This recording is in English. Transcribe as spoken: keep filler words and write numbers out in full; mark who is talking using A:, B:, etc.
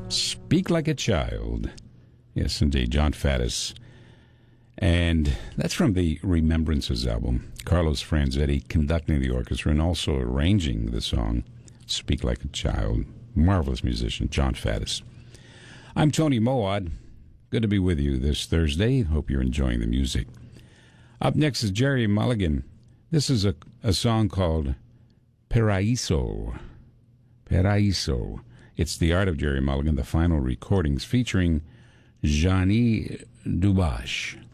A: Speak Like a Child. Yes, indeed, John Faddis. And that's from the Remembrances album. Carlos Franzetti conducting the orchestra and also arranging the song, Speak Like a Child. Marvelous musician, John Faddis. I'm Tony Moad. Good to be with you this Thursday. Hope you're enjoying the music. Up next is Gerry Mulligan. This is a, a song called Paraíso. Paraíso. It's the art of Gerry Mulligan, the final recordings featuring Jeannie Dubash.